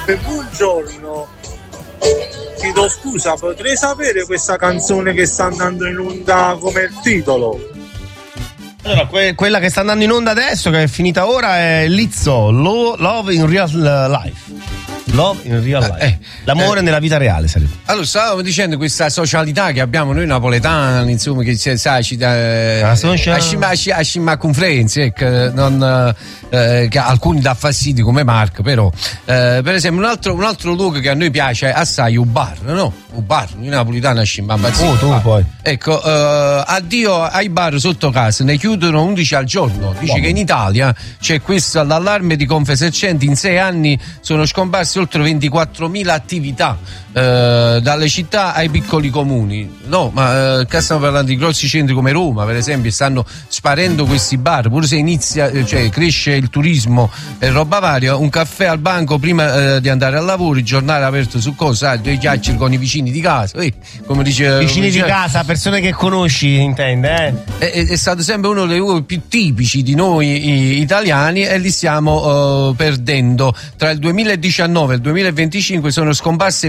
Buongiorno, chiedo scusa, potrei sapere questa canzone che sta andando in onda come il titolo? Allora, quella che sta andando in onda adesso, che è finita ora, è Lizzo, Love in Real Life. Love in Real Life. L'amore nella vita reale sarebbe. Allora, stavamo dicendo questa socialità che abbiamo noi napoletani, insomma, che sai, ci dà a conferenze, che alcuni dà fastidio come Marco, però per esempio un altro luogo che a noi piace assai è un bar, no? Un bar, noi napolitani ascimma impazzito. Tu poi. Ecco, addio ai bar sotto casa, ne chiudono 11 al giorno. Dice che in Italia c'è questo allarme di Confesercenti, in 6 anni sono scomparse oltre 24.000 attività, dalle città ai piccoli comuni. No, ma stiamo parlando di grossi centri come Roma, per esempio, stanno sparendo questi bar, pure se cresce il turismo e roba varia, un caffè al banco prima di andare al lavoro, il giornale aperto su cosa, 2 chiacchiere con i vicini di casa, come dice vicini di casa, persone che conosci, intende, È stato sempre uno dei luoghi più tipici di noi italiani e li stiamo perdendo. Tra il 2019 e il 2025 sono scomparse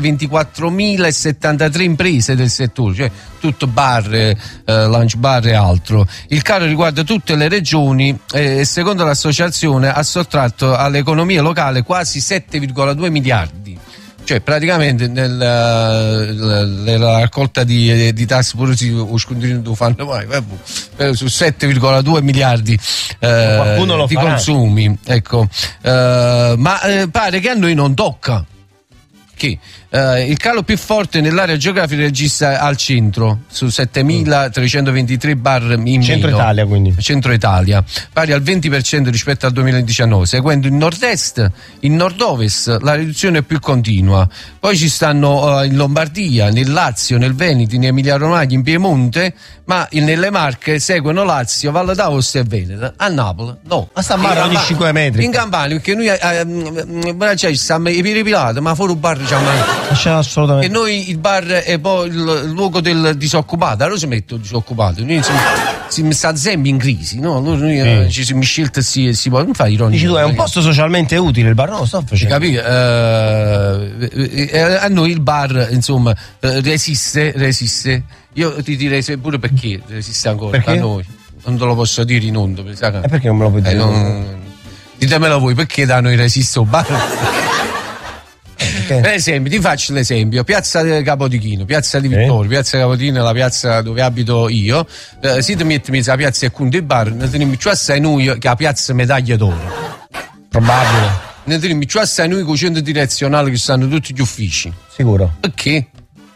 24.073 imprese del settore, cioè tutto bar, lunch bar e altro. Il calo riguarda tutte le regioni e secondo l'associazione ha sottratto all'economia locale quasi 7,2 miliardi. Cioè praticamente nella raccolta di tasse pure si lo fanno mai, su 7,2 miliardi di consumi, ecco, ma pare che a noi non tocca. Che il calo più forte nell'area geografica registra al centro, su 7.323 bar in centro meno. Italia, quindi Centro Italia, pari al 20% rispetto al 2019, seguendo il nord-est, il nord-ovest la riduzione è più continua. Poi ci stanno in Lombardia, nel Lazio, nel Veneto, in Emilia-Romagna, in Piemonte, ma nelle Marche seguono Lazio, Valle d'Aosta e Veneto. A Napoli no, a San Marco ogni 5 metri in Campania, perché noi ci stiamo i piedi pilati, ma fuori un bar assolutamente. E noi il bar è poi il luogo del disoccupato, allora si mette il disoccupato, noi si sta sempre in crisi, no? Allora noi ci siamo scelti si può, non fare ironia. Dici tu, è un posto socialmente utile il bar, non lo sto facendo. Capito? A noi il bar, insomma, resiste. Io ti direi pure perché resiste ancora. Perché? A noi. Non te lo posso dire in onda. Perché non me lo puoi dire? Ditemelo voi, perché da noi resiste un bar? Per esempio, ti faccio l'esempio: Piazza Capodichino, Piazza di Vittorio, Piazza Capodichino è la piazza dove abito io. Se ti metti la piazza e conto il bar, ne teniamo più assai noi che la piazza Medaglia d'Oro. Probabile. Ne teniamo più assai noi con i centri direzionali che stanno tutti gli uffici. Sicuro? Perché?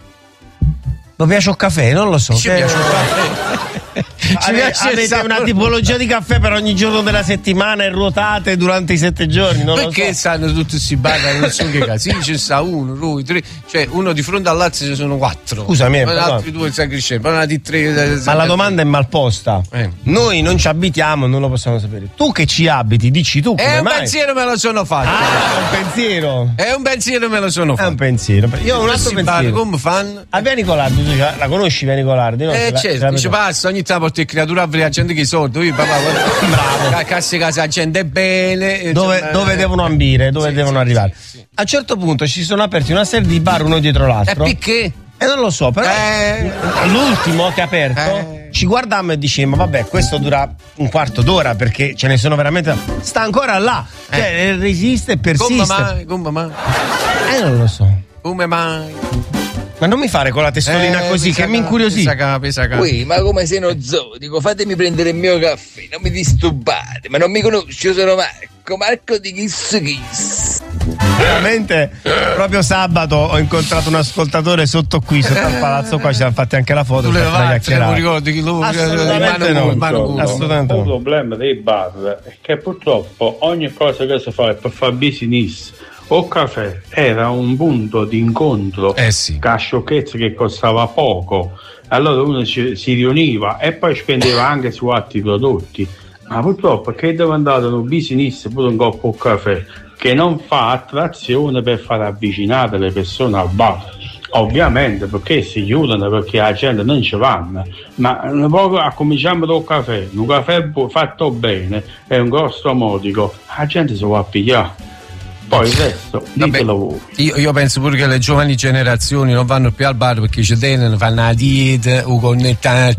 Mi piace un caffè, non lo so. Ci piace un caffè. Avete una tipologia di caffè per ogni giorno della settimana e ruotate durante i 7 giorni, non perché lo so. stanno tutti questi bar, non so che casi, ce sta uno, due, tre, cioè uno di fronte al Lazio ci sono 4. Scusami, altri 2 in San Criscendo, poi una di 3. Ma la domanda è mal posta. Noi non ci abitiamo, non lo possiamo sapere. Tu che ci abiti, dici tu come mai? Pensiero me lo sono fatto. È un pensiero. È un pensiero me lo sono fatto. È un pensiero. Io ho un altro pensiero. Come fanno? A Via Nicolardi, tu la conosci Via Nicolardi? No? Certo, ci passa ogni tanto porti creatura a gente che i soldi, io papà, bravo. Casse casa gente bene. Dove devono ambire, dove devono arrivare. Sì. A un certo punto ci sono aperti una serie di bar uno dietro l'altro. E perché? Non lo so, però l'ultimo che ha aperto ci guardammo e dicemmo vabbè, questo dura un quarto d'ora perché ce ne sono veramente. Sta ancora là, cioè resiste e persiste. Come mai? Non lo so. Come mai? Ma non mi fare con la testolina così che mi incuriosisce. Ui, ma come sei uno zoo? Dico, fatemi prendere il mio caffè, non mi disturbate, ma non mi conosci, io sono Marco di Kiss. Veramente, proprio sabato ho incontrato un ascoltatore sotto al palazzo qua, ci siamo fatti anche la foto. Tu non ricordi chi lo assolutamente no. Assolutamente no. Il problema dei bar è che purtroppo ogni cosa che si fa è per fare business. O caffè era un punto di incontro, sciocchezza che costava poco, allora uno si riuniva e poi spendeva anche su altri prodotti, ma purtroppo che deve andare un business pure un coppo caffè che non fa attrazione per far avvicinare le persone al bar, ovviamente perché si chiudono perché la gente non ci vanno, ma proprio a cominciare dal caffè, un caffè fatto bene e un costo modico, la gente si va a pigliare. Poi il resto ditelo voi. Io penso pure che le giovani generazioni non vanno più al bar perché ci tengono, fanno la dieta, o connettono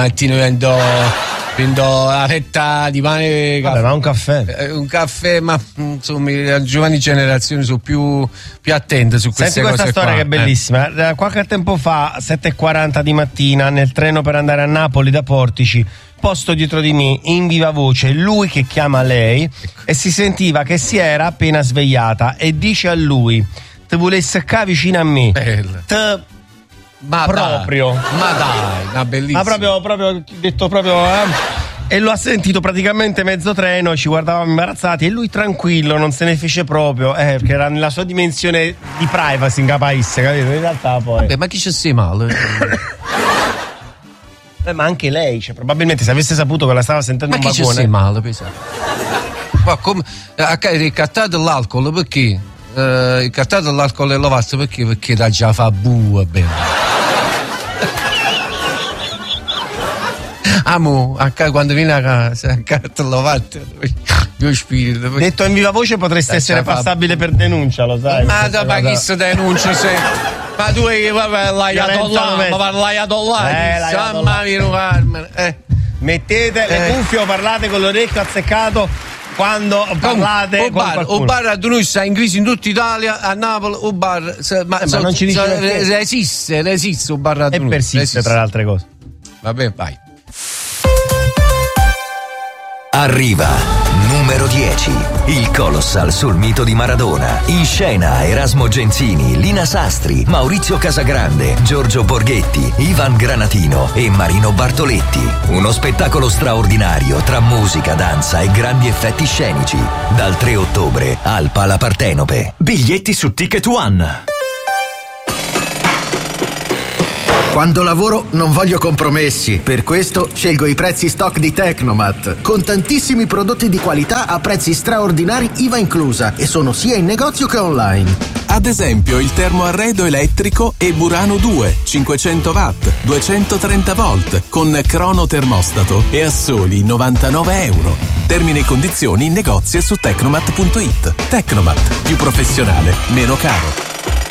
prendo la fetta di pane. Vabbè, ma un caffè, ma insomma le giovani generazioni sono più attente su queste cose. Senti questa storia che è bellissima. Qualche tempo fa, 7:40 di mattina, nel treno per andare a Napoli da Portici, posto dietro di me, in viva voce, lui che chiama lei, e si sentiva che si era appena svegliata e dice a lui: te volessi seccare vicino a me. Ma proprio. Dai, una bellissima. Ma proprio detto proprio. E lo ha sentito praticamente mezzo treno, ci guardavamo imbarazzati e lui tranquillo, non se ne fece proprio, perché era nella sua dimensione di privacy, incapaisse, capito? In realtà poi. Vabbè, ma chi ci sei male? Ma anche lei, cioè, probabilmente se avesse saputo che la stava sentendo un vagone. Ma chi ci sei male, pensate? Ma come ricattato l'alcol perché? Il cartato dell'alcol e l'ovasto perché da già fa bue bene. Amo, quando viene a casa, a carta l'ovasto, io spirito. Detto in viva voce potresti essere passabile per denuncia, lo sai. Ma chi si denuncia se? Ma tu parlai a dollari, mamma mia, mettete le cuffie o parlate con l'orecchio azzeccato quando parlate con qualcuno. Un bar da noi sta in crisi in tutta Italia, a Napoli un bar ma non ci dice esiste un bar da noi. E persiste tra le altre cose. Vabbè, vai. Arriva numero 10, il Colossal sul mito di Maradona. In scena Erasmo Genzini, Lina Sastri, Maurizio Casagrande, Giorgio Borghetti, Ivan Granatino e Marino Bartoletti. Uno spettacolo straordinario tra musica, danza e grandi effetti scenici. Dal 3 ottobre al Pala Partenope. Biglietti su Ticket One. Quando lavoro non voglio compromessi, per questo scelgo i prezzi stock di Tecnomat, con tantissimi prodotti di qualità a prezzi straordinari IVA inclusa, e sono sia in negozio che online. Ad esempio il termoarredo elettrico e Burano 2, 500 watt, 230 volt, con crono termostato e a soli €99. Termini e condizioni in negozio e su tecnomat.it. Tecnomat, più professionale, meno caro.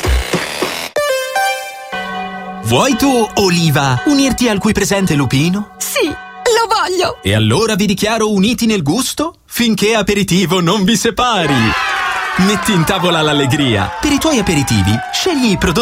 Vuoi tu, Oliva, unirti al qui presente lupino? Sì, lo voglio! E allora vi dichiaro uniti nel gusto finché aperitivo non vi separi. Metti in tavola l'allegria. Per i tuoi aperitivi, scegli i prodotti